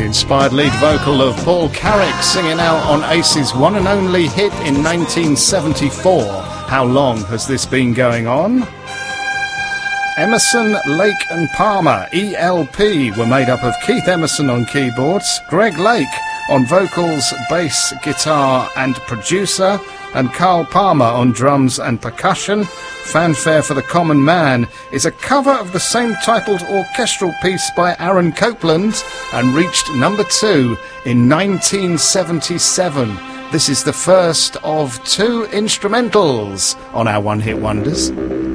inspired lead vocal of Paul Carrick singing out on Ace's one and only hit in 1974. How long has this been going on? Emerson, Lake and Palmer, ELP, were made up of Keith Emerson on keyboards, Greg Lake on vocals, bass, guitar and producer, and Carl Palmer on drums and percussion. Fanfare for the Common Man is a cover of the same titled orchestral piece by Aaron Copland and reached number 2 in 1977. This is the first of 2 instrumentals on our One Hit Wonders.